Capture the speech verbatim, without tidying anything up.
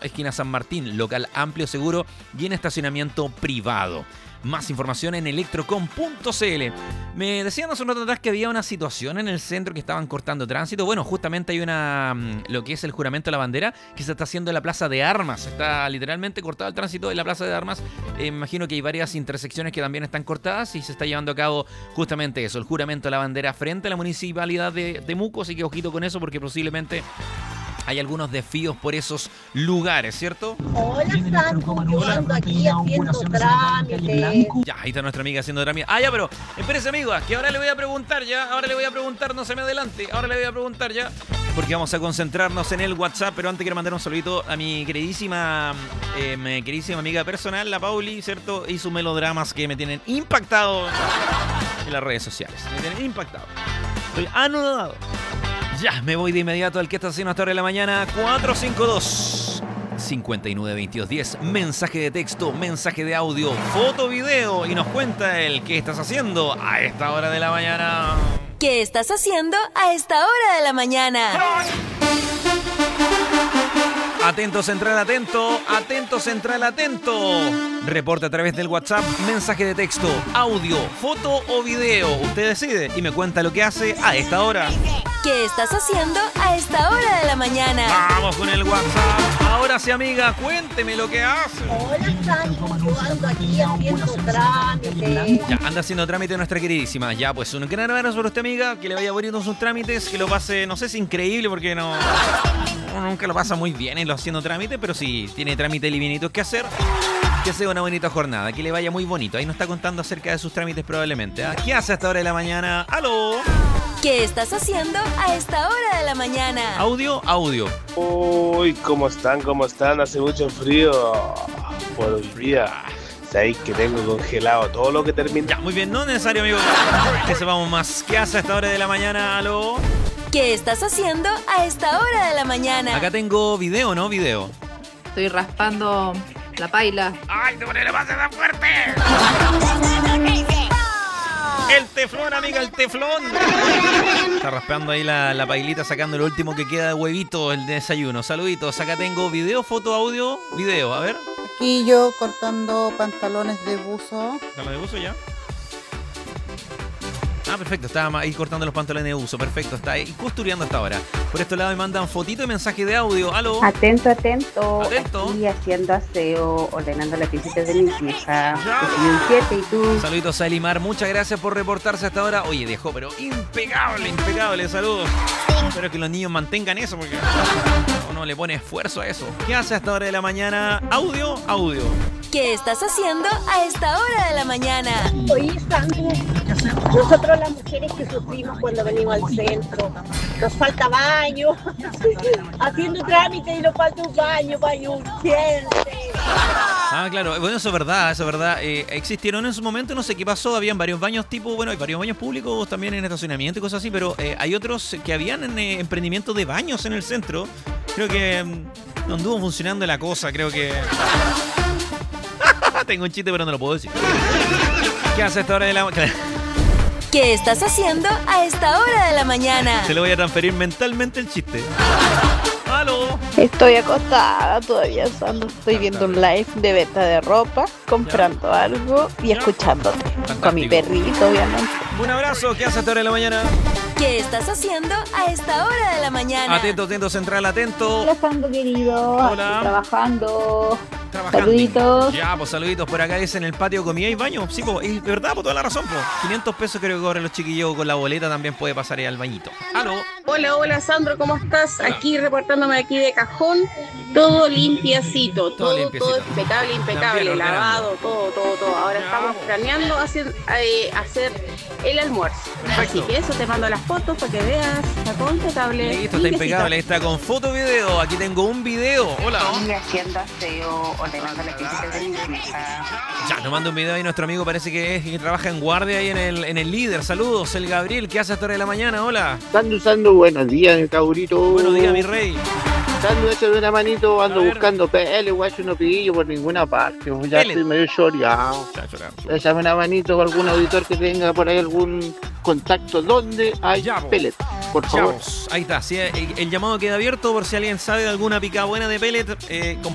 esquina San Martín, local amplio, seguro y en estacionamiento privado. Más información en electrocom punto cl. Me decían hace un rato atrás que había una situación en el centro que estaban cortando tránsito. Bueno, justamente hay una, lo que es el juramento de la bandera, que se está haciendo en la Plaza de Armas. Está literalmente cortado el tránsito en la Plaza de Armas. Eh, me imagino que hay varias intersecciones que también están cortadas y se está llevando a cabo justamente eso, el juramento de la bandera frente a la municipalidad de Temuco. Así que ojito con eso porque posiblemente hay algunos desvíos por esos lugares, ¿cierto? Hola, Santo, yo ando aquí haciendo trámites. Ya, ahí está nuestra amiga haciendo trámites. Ah, ya, pero espérese, amiga, que ahora le voy a preguntar ya. Ahora le voy a preguntar, no se me adelante. Ahora le voy a preguntar ya. Porque vamos a concentrarnos en el WhatsApp. Pero antes quiero mandar un saludito a mi queridísima, eh, mi queridísima amiga personal, la Pauli, ¿cierto? Y sus melodramas que me tienen impactado en las redes sociales. Me tienen impactado. Estoy anonadado. Ya, me voy de inmediato al que está haciendo hasta ahora de la mañana. cuatro cinco dos, cinco nueve dos dos uno cero. Mensaje de texto, mensaje de audio, foto, video. Y nos cuenta el qué estás haciendo a esta hora de la mañana. ¿Qué estás haciendo a esta hora de la mañana? Atento central, atento, atento central, atento. Reporta a través del WhatsApp, mensaje de texto, audio, foto o video. Usted decide y me cuenta lo que hace a esta hora. ¿Qué estás haciendo a esta hora de la mañana? Vamos con el WhatsApp. Ahora sí, amiga, cuénteme lo que hace. Hola, Santo, yo ando aquí haciendo trámites. Ya, anda haciendo trámite nuestra queridísima. Ya, pues un gran abrazo para usted, amiga. Que le vaya bonito sus trámites, que lo pase, no sé si increíble, porque no... Uno nunca lo pasa muy bien en lo haciendo trámite, pero si tiene trámites livianitos que hacer, que sea una bonita jornada, que le vaya muy bonito. Ahí nos está contando acerca de sus trámites probablemente. ¿eh? ¿Qué hace a esta hora de la mañana? ¡Aló! ¿Qué estás haciendo a esta hora de la mañana? Audio, audio. Uy, ¿cómo están? ¿Cómo están? Hace mucho frío por hoy día. Sabéis que tengo congelado todo lo que termina. Ya, muy bien, no es necesario, amigo, que sepamos más. ¿Qué hace a esta hora de la mañana? ¿Aló? ¿Qué estás haciendo a esta hora de la mañana? Acá tengo video, ¿no? Video. Estoy raspando la paila. ¡Ay, te pone la base tan fuerte! El teflón, amiga, el teflón. Está raspeando ahí la, la pailita, sacando lo último que queda de huevito, el desayuno. Saluditos, acá tengo video, foto, audio, video. A ver. Aquí yo cortando pantalones de buzo. ¿Pantalones de buzo ya? Ah, perfecto, estaba ahí cortando los pantalones de uso, perfecto, está ahí costureando hasta ahora. Por este lado me mandan fotito y mensaje de audio. ¿Aló? Atento, atento. Atento. Aquí haciendo aseo, ordenando las visitas de mi hija. un siete y tú. Saluditos a Elimar, muchas gracias por reportarse hasta ahora. Oye, dejó, pero impecable, impecable, saludos. Espero que los niños mantengan eso porque uno le pone esfuerzo a eso. ¿Qué hace hasta hora de la mañana? Audio, audio. ¿Qué estás haciendo a esta hora de la mañana? Oye, Santo, nosotros las mujeres que sufrimos cuando venimos al centro, nos falta baño, haciendo trámites y nos falta un baño, baño urgente. Ah, claro, bueno, eso es verdad, eso es verdad. Eh, existieron en su momento, no sé qué pasó, habían varios baños tipo, bueno, hay varios baños públicos también en estacionamiento y cosas así, pero eh, hay otros que habían en, eh, emprendimientos de baños en el centro. Creo que mm, no anduvo funcionando la cosa, creo que... Tengo un chiste, pero no lo puedo decir. ¿Qué hace a esta hora de la mañana? ¿Qué estás haciendo a esta hora de la mañana? Se le voy a transferir mentalmente el chiste. ¡Aló! Estoy acostada todavía, Sandro. Estoy viendo un live de venta de ropa, comprando ¿Ya? algo y ¿Ya? escuchándote. Fantástico. Con mi perrito, obviamente. Un abrazo, ¿qué hace a esta hora de la mañana? ¿Qué estás haciendo a esta hora de la mañana? Atento, atento, central, atento. Hola, Sandro querido. Hola. Aquí trabajando. Trabajando. Saluditos. Ya, pues saluditos por acá, dice en el patio comida y baño. Sí, pues, y de verdad, por toda la razón, pues. quinientos pesos creo que cobran los chiquillos con la boleta, también puede pasar ahí al bañito. ¡Aló! Hola, hola Sandro, ¿cómo estás? Aquí reportándome de aquí de Cajón, todo limpiecito, todo, todo, limpiecito. impecable, impecable, También ordenando. lavado, todo, todo, todo. Ahora Ya, estamos pues. planeando hacer, eh, hacer el almuerzo. Perfecto. Así que eso, te mando las fotos para que veas, está todo impecable. Listo, está limpiecito. impecable, ahí está con foto video. Aquí tengo un video. Hola. Aquí haciendo aseo, ordenando las visitas de mi hija. Ya, nos manda un video ahí nuestro amigo, parece que es que trabaja en guardia ahí en el, en el líder. Saludos, el Gabriel, ¿qué hace a esta hora de la mañana? Hola. Sandro, Sandro, buenos días, cabrito. Buenos días, mi rey. Sandro, échame una manito, ando A ver. buscando pele, guacho, no pillo por ninguna parte. Ya Pele. estoy medio choreado. Chacho, chacho. Échame una manito con algún auditor que tenga por ahí algún contacto donde hay Ya, po. pellet, por Ya, favor. vos. Ahí está, sí, el, el llamado queda abierto por si alguien sabe de alguna picada buena de pellet. Eh,